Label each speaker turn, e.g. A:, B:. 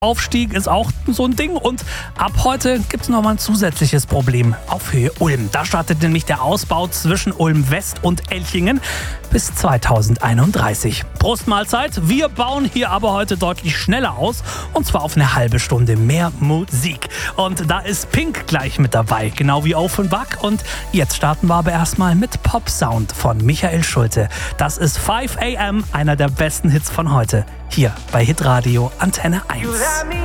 A: Aufstieg ist auch so ein Ding und ab heute gibt es nochmal ein zusätzliches Problem auf Höhe Ulm. Da startet nämlich der Ausbau zwischen Ulm West und Elchingen bis 2031. Prost Mahlzeit, wir bauen hier aber heute deutlich schneller aus und zwar auf eine halbe Stunde mehr Musik. Und da ist Pink gleich mit dabei, genau wie Offenbach. Und jetzt starten wir aber erstmal mit Pop Sound von Michael Schulte. Das ist 5 AM, einer der besten Hits von heute. Hier bei Hitradio Antenne 1.